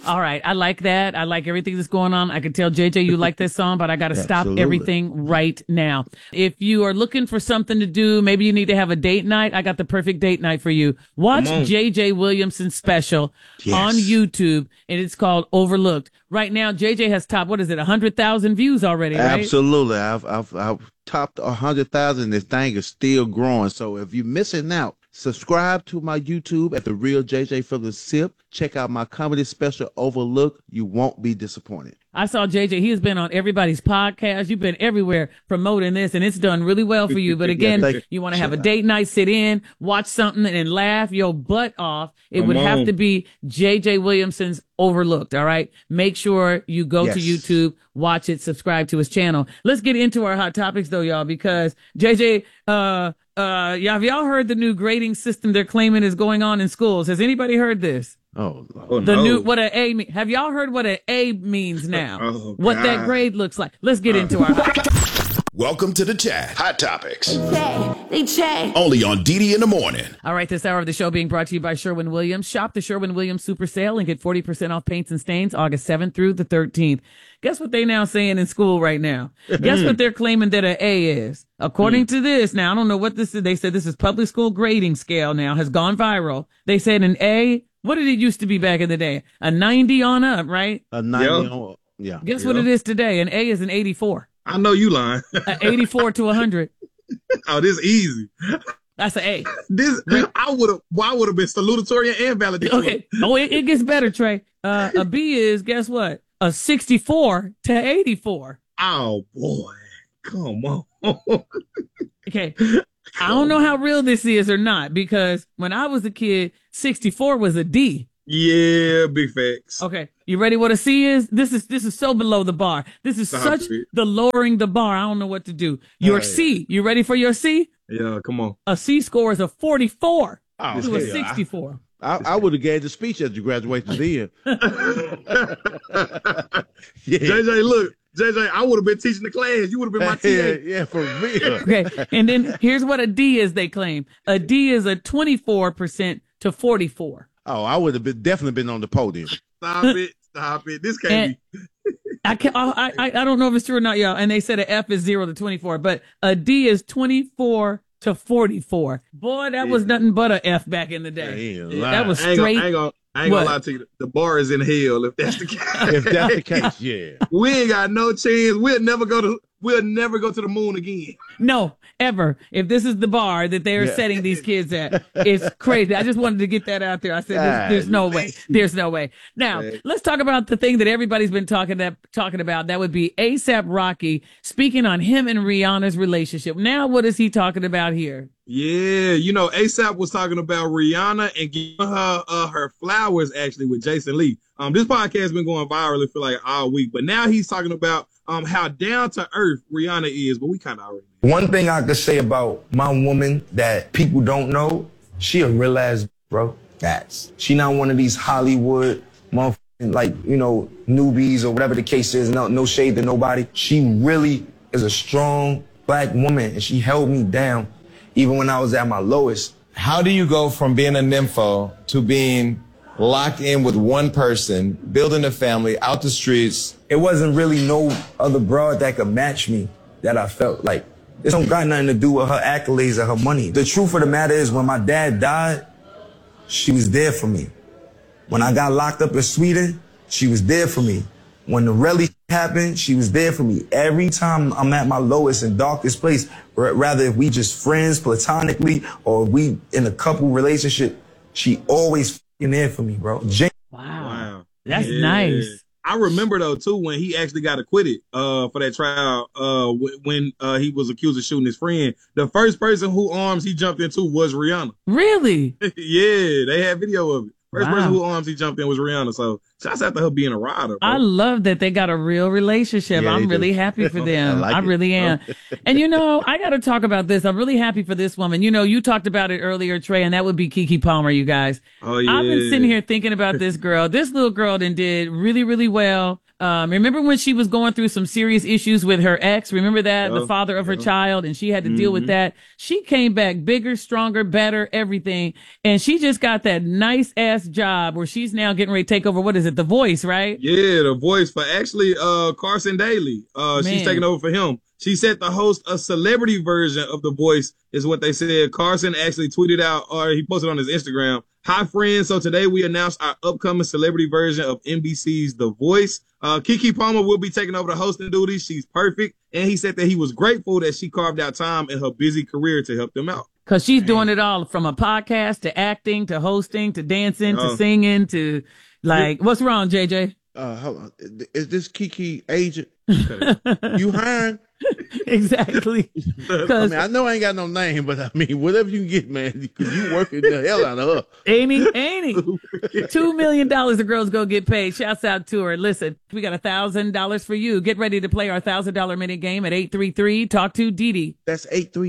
All right. I like that. I like everything that's going on. I can tell JJ you like this song, but I got to stop everything right now. If you are looking for something to do, maybe you need to have a date night. I got the perfect date night for you. Watch JJ Williamson's special on YouTube, and it's called Overlooked. Right now, JJ has topped, 100,000 views already, right? Absolutely. I've topped 100,000. This thing is still growing. So if you're missing out, subscribe to my YouTube at The Real JJ Phillips Sip. Check out my comedy special, Overlooked. You won't be disappointed. I saw JJ. He has been on everybody's podcast. You've been everywhere promoting this, and it's done really well for you. But again, you want to have a date night, sit in, watch something, and laugh your butt off. It would have to be JJ Williamson's Overlooked. All right. Make sure you go to YouTube, watch it, subscribe to his channel. Let's get into our hot topics, though, y'all, because JJ, have y'all heard the new grading system they're claiming is going on in schools? Has anybody heard this? What an A mean? Have y'all heard what an A means now? What that grade looks like? Let's get into our Welcome to the chat. Hot Topics. They chat. Only on DD in the Morning. All right, this hour of the show being brought to you by Sherwin-Williams. Shop the Sherwin-Williams Super Sale and get 40% off paints and stains August 7th through the 13th. Guess what they now saying in school right now? Guess what they're claiming that an A is? According to this, now I don't know what this is. They said this is public school grading scale now, has gone viral. They said an A, what did it used to be back in the day? A 90 on up, right? A 90 on, yeah. Guess what it is today? An A is an 84. I know you lying. 84 to 100. Oh, this easy. That's an A. I would have been salutatorian and valedictorian. Okay. Oh, it gets better, Trey. A B is, guess what? A 64 to 84. Oh boy. Come on. Okay. I don't know how real this is or not, because when I was a kid, 64 was a D. Yeah, big facts. Okay. You ready what a C is? This is so below the bar. This is the lowering the bar. I don't know what to do. Your C. You ready for your C? Yeah, come on. A C score is a 44 to a 64. I would have gave the speech at your graduation then. JJ, look. JJ, I would have been teaching the class. You would have been my TA. Yeah, for real. Okay. And then here's what a D is, they claim. A D is a 24% to 44. Oh, I would have definitely been on the podium. Stop it. This can't be. I don't know if it's true or not, y'all. And they said an F is 0 to 24, but a D is 24 to 44. Boy, that was nothing but a F back in the day. That was straight. I ain't gonna lie to you. The bar is in hell if that's the case. If that's the case, yeah. We ain't got no chance. We'll never go to the moon again. No, ever. If this is the bar that they're setting these kids at, it's crazy. I just wanted to get that out there. I said, there's no way. There's no way. Now, let's talk about the thing that everybody's been talking about. That would be A$AP Rocky speaking on him and Rihanna's relationship. Now, what is he talking about here? Yeah, A$AP was talking about Rihanna and giving her her flowers actually with Jason Lee. This podcast has been going viral for like all week, but now he's talking about how down to earth Rihanna is, but we kind of already know. One thing I could say about my woman that people don't know, she a real ass bro. She not one of these Hollywood motherfucking newbies or whatever the case is. No shade to nobody. She really is a strong black woman, and she held me down even when I was at my lowest. How do you go from being a nympho to being locked in with one person, building a family, out the streets? It wasn't really no other broad that could match me, that I felt like. This don't got nothing to do with her accolades or her money. The truth of the matter is, when my dad died, she was there for me. When I got locked up in Sweden, she was there for me. When the rally happened, she was there for me. Every time I'm at my lowest and darkest place, rather if we just friends platonically or we in a couple relationship, she always there for me, bro. Wow. That's nice. I remember though too when he actually got acquitted for that trial when he was accused of shooting his friend. The first person whose arms he jumped into was Rihanna. Really? Yeah, they had video of it. First person whose arms he jumped in was Rihanna. So shouts out to her being a rider, bro. I love that they got a real relationship. Yeah, I'm really happy for them. I really am. And I got to talk about this. I'm really happy for this woman. You talked about it earlier, Trey, and that would be Keke Palmer, you guys. Oh, yeah. I've been sitting here thinking about this girl. This little girl did really, really well. Remember when she was going through some serious issues with her ex? Remember that? The father of her child, and she had to deal with that. She came back bigger, stronger, better, everything. And she just got that nice ass job where she's now getting ready to take over. What is it? The Voice, right? Yeah, The Voice for actually Carson Daly. She's taking over for him. She said to host a celebrity version of The Voice is what they said. Carson actually tweeted out, or he posted on his Instagram, "Hi friends, so today we announced our upcoming celebrity version of NBC's The Voice. Keke Palmer will be taking over the hosting duties. She's perfect." And he said that he was grateful that she carved out time in her busy career to help them out. Because she's doing it all, from a podcast to acting to hosting to dancing to singing to what's wrong, JJ? Hold on. Is this Keke agent? Okay. You hiring? Exactly. I mean, I know I ain't got no name, but I mean, whatever you can get, man, because you working the hell out of her. Ain't he? $2 million the girl's gonna get paid. Shouts out to her. Listen, we got $1,000 for you. Get ready to play our $1,000 minute game at 833. Talk to Didi. That's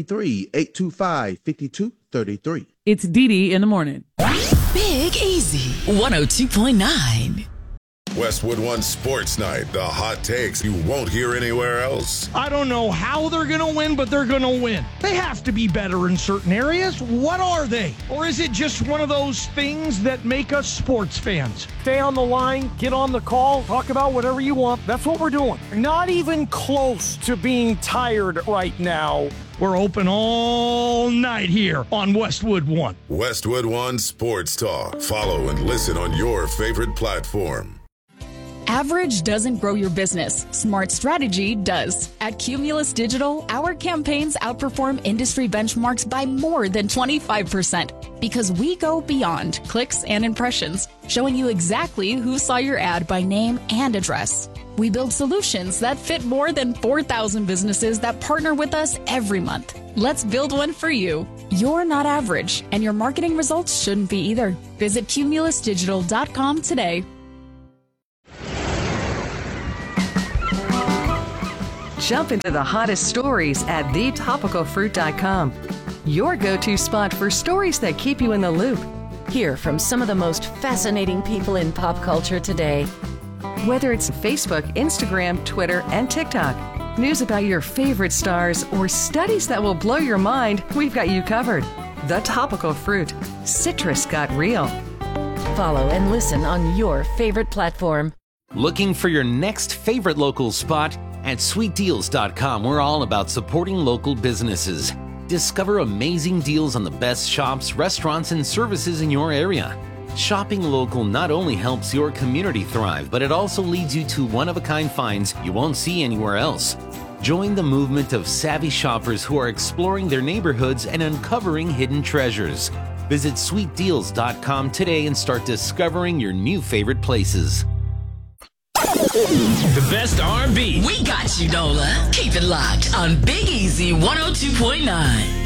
833-825-5233. It's Didi in the morning. Big Easy 102.9. Westwood One Sports Night, the hot takes you won't hear anywhere else. I don't know how they're going to win, but they're going to win. They have to be better in certain areas. What are they? Or is it just one of those things that make us sports fans? Stay on the line, get on the call, talk about whatever you want. That's what we're doing. Not even close to being tired right now. We're open all night here on Westwood One. Westwood One Sports Talk. Follow and listen on your favorite platform. Average doesn't grow your business. Smart strategy does. At Cumulus Digital, our campaigns outperform industry benchmarks by more than 25% because we go beyond clicks and impressions, showing you exactly who saw your ad by name and address. We build solutions that fit more than 4,000 businesses that partner with us every month. Let's build one for you. You're not average, and your marketing results shouldn't be either. Visit cumulusdigital.com today. Jump into the hottest stories at thetopicalfruit.com. Your go-to spot for stories that keep you in the loop. Hear from some of the most fascinating people in pop culture today. Whether it's Facebook, Instagram, Twitter, and TikTok, news about your favorite stars, or studies that will blow your mind, we've got you covered. The Topical Fruit. Citrus got real. Follow and listen on your favorite platform. Looking for your next favorite local spot? At sweetdeals.com, we're all about supporting local businesses. Discover amazing deals on the best shops, restaurants, and services in your area. Shopping local not only helps your community thrive, but it also leads you to one-of-a-kind finds you won't see anywhere else. Join the movement of savvy shoppers who are exploring their neighborhoods and uncovering hidden treasures. Visit sweetdeals.com today and start discovering your new favorite places. The best R&B. We got you, Nola. Keep it locked on Big Easy 102.9.